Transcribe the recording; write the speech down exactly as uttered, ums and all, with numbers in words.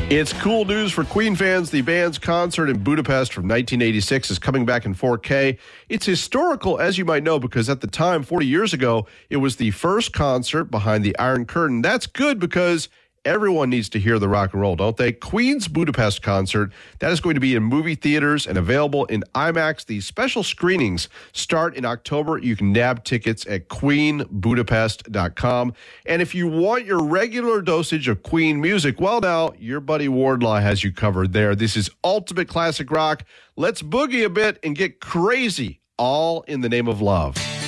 It's cool news for Queen fans. The band's concert in Budapest from nineteen eighty-six is coming back in four K. It's historical, as you might know, because at the time, forty years ago, it was the first concert behind the Iron Curtain. That's good because everyone needs to hear the rock and roll, don't they? Queen's Budapest concert, that is going to be in movie theaters and available in IMAX. The special screenings start in October. You can nab tickets at queen budapest dot com. And if you want your regular dosage of Queen music, well, now, your buddy Wardlaw has you covered there. This is ultimate classic rock. Let's boogie a bit and get crazy, all in the name of love.